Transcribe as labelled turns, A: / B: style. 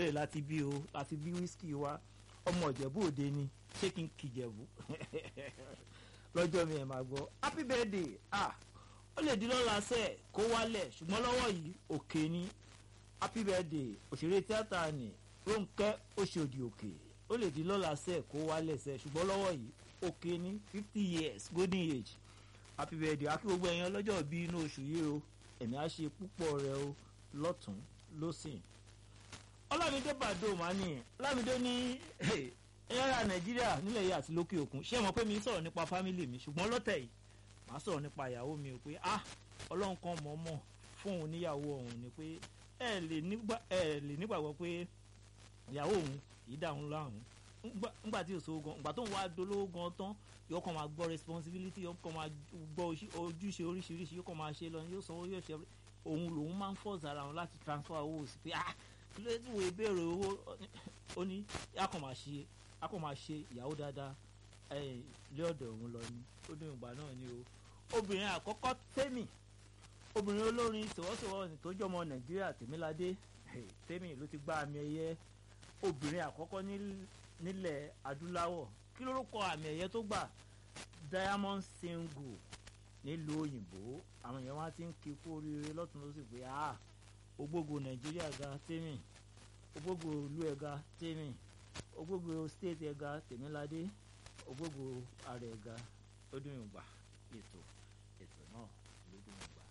A: Ìkẹ́rẹ́ láti bí o láti bí wíṣkì wa ọmọ Ìjẹ̀bú Òde ni ṣé kí n kìjẹ̀bú lọ́jọ́ mi ẹ̀ máa gbọ́ happy birthday ó lè di lọ́la sẹ́ẹ̀ kó wálẹ̀ ṣùgbọ́n lọ́wọ́ yìí òkè ni happy birthday òṣèré tíátà ni Rónkẹ́ Òṣòdì Òkè ó lè di lọ́la sẹ́ẹ̀ kó wálẹ̀ sẹ́ẹ̀ ṣùgbọ́n lọ́wọ́ yìí òkè ni 50 years golden age happy birthday akí gbogbo ẹ̀yàn lọ́jọ́ bí inú oṣù yìí o ẹ̀mí á ṣe púpọ̀ rẹ o lọ́tún lọ́sìn. Ọlámídé Bàdó mani Ọlámídé ní ẹ̀yára Nàìjíríà nílẹ̀ yìí àti lókè òkun ṣé mo pé mi sọ̀rọ̀ nípa fámìlì mi ṣùgbọ́n lọ́tẹ̀ yìí màá sọ̀rọ̀ nípa ìyàwó mi o pé Ọlọ́run kan mọ̀ọ́mọ̀ fún òun níyàwó òun ni pé ẹ lè nígbàgbọ́ pé ìyàwó òun kì í dà òun láàmú ńgbà tí òṣòwò gan ńgbà tó ń wá dolówó gan tán yóò kàn máa gbọ́ responsibility yóò kàn máa gbọ́ ojúṣe oríṣiríṣi yóò kàn máa ṣe lọ yóò sanwó yóò ṣe òun lòun máa ń force ara wọn láti transfer owó sí pé kí ló ti wo ìbéèrè owó ó ní a kàn máa ṣe ìyàwó dáadáa lé ọ̀dọ̀ òun lọ ni ó ní ìgbà náà ni o obìnrin àkọ́kọ́ Tẹ́mì obìnrin olórin sọ̀wọ́sọ̀wọ́ tó jọmọ Nàìjíríà Tèmiládé Tẹ́mì ló ti gba àmì ẹ̀yẹ obìnrin àkọ́kọ́ nílẹ̀ adúláwọ̀ kí lórúkọ àmì ẹ̀yẹ tó gbà Diamond Single nílùú òyìnbó àwọn èèyàn wá ti ń kí kú oríire lọ́tún ló sì pé ògbógo Nàìjíríà ga Tẹ́mì ògbógo ìlú ẹ̀ ga Tẹ́mì ògbógo state ẹ̀ ga Tèmiládé ògbógo ààrẹ ẹ̀ ga ó dún ìgbà ètò náà lójú mi.